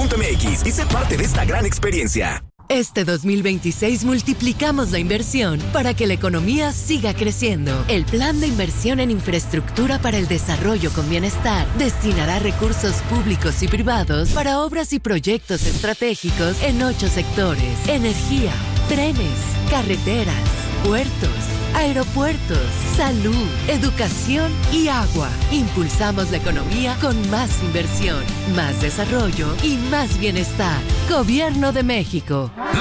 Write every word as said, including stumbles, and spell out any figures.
punto m x y sé parte de esta gran experiencia. Este dos mil veintiséis multiplicamos la inversión para que la economía siga creciendo. El Plan de Inversión en Infraestructura para el Desarrollo con Bienestar destinará recursos públicos y privados para obras y proyectos estratégicos en ocho sectores: energía, trenes, carreteras, puertos, aeropuertos, salud, educación y agua. Impulsamos la economía con más inversión, más desarrollo y más bienestar. Gobierno de México.